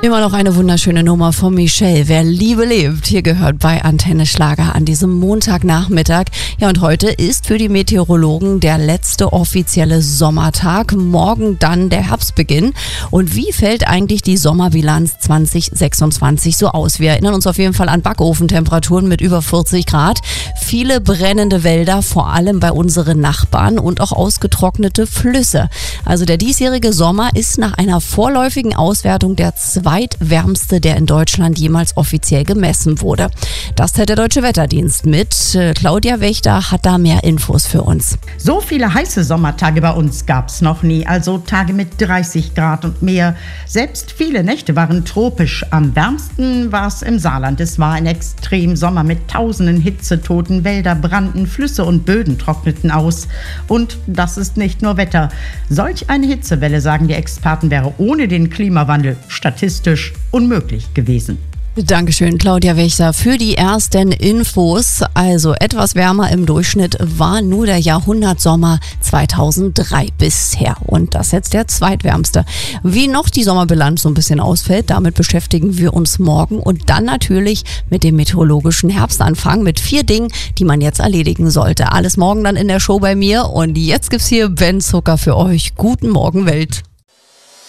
Immer noch eine wunderschöne Nummer von Michelle. Wer Liebe lebt, hier gehört bei Antenne Schlager an diesem Montagnachmittag. Ja, und heute ist für die Meteorologen der letzte offizielle Sommertag. Morgen dann der Herbstbeginn. Und wie fällt eigentlich die Sommerbilanz 2026 so aus? Wir erinnern uns auf jeden Fall an Backofentemperaturen mit über 40 Grad. Viele brennende Wälder, vor allem bei unseren Nachbarn, und auch ausgetrocknete Flüsse. Also der diesjährige Sommer ist nach einer vorläufigen Auswertung der zweitwärmste, der in Deutschland jemals offiziell gemessen wurde. Das teilt der Deutsche Wetterdienst mit. Claudia Wächter hat da mehr Infos für uns. So viele heiße Sommertage bei uns gab es noch nie, also Tage mit 30 Grad und mehr. Selbst viele Nächte waren tropisch. Am wärmsten war es im Saarland. Es war ein Extremsommer mit tausenden Hitzetoten. Wälder brannten, Flüsse und Böden trockneten aus. Und das ist nicht nur Wetter. Solch eine Hitzewelle, sagen die Experten, wäre ohne den Klimawandel statistisch unmöglich gewesen. Dankeschön, Claudia Wächter, für die ersten Infos. Also etwas wärmer im Durchschnitt war nur der Jahrhundertsommer 2003 bisher. Und das jetzt der zweitwärmste. Wie noch die Sommerbilanz so ein bisschen ausfällt, damit beschäftigen wir uns morgen. Und dann natürlich mit dem meteorologischen Herbstanfang mit 4 Dingen, die man jetzt erledigen sollte. Alles morgen dann in der Show bei mir. Und jetzt gibt's hier Ben Zucker für euch. Guten Morgen, Welt.